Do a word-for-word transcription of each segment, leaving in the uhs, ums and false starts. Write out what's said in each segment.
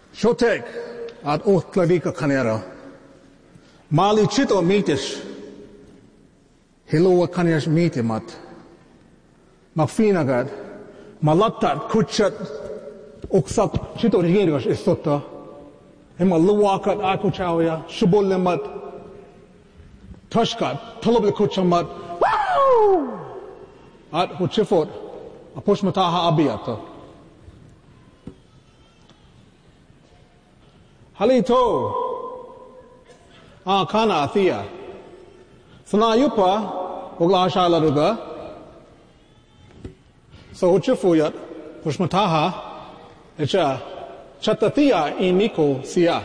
Shotek at oth clavika canera. Mali chito mitish. Hilowa caneras mitimat. Makfinagad. Malatat kuchat. Oksak chito rigiros isota. Hema luwakat akuchawya. Shubulimat. Tashkat. Tulubli kuchamat. Woo! At huchifot. Apushmataha abiyata. Halito, ah kana athia. Sanayupa, uglasha laruga. So uchifuyat, pushmataha, echa, chatathia iniko siya.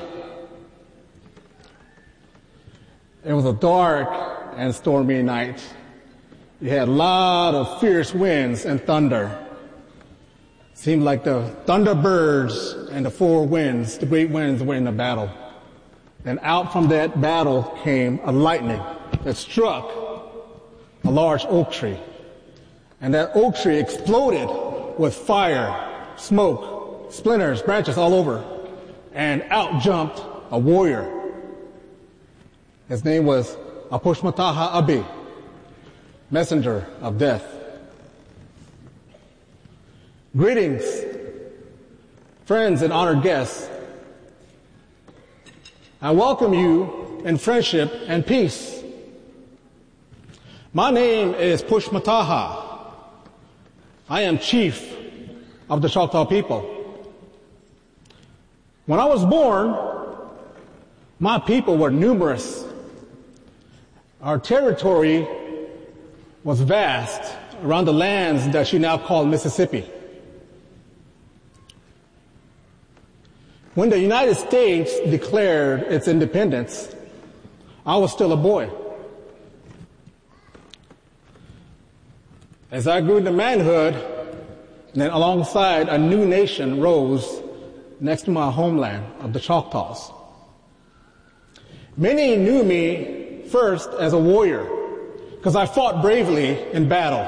It was a dark and stormy night. You had a lot of fierce winds and thunder. Seemed like the thunderbirds and the four winds, the great winds, were in a battle. And out from that battle came a lightning that struck a large oak tree. And that oak tree exploded with fire, smoke, splinters, branches all over. And out jumped a warrior. His name was Apushmataha Abi, messenger of death. Greetings, friends and honored guests. I welcome you in friendship and peace. My name is Pushmataha. I am chief of the Choctaw people. When I was born, my people were numerous. Our territory was vast around the lands that you now call Mississippi. When the United States declared its independence, I was still a boy. As I grew into manhood, and then alongside a new nation rose next to my homeland of the Choctaws. Many knew me first as a warrior, because I fought bravely in battle.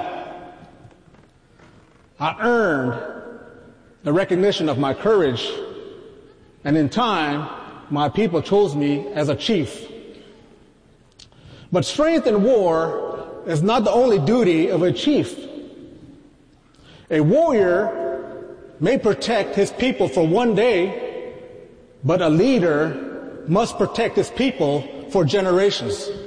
I earned the recognition of my courage. And in time, my people chose me as a chief. But strength in war is not the only duty of a chief. A warrior may protect his people for one day, but a leader must protect his people for generations.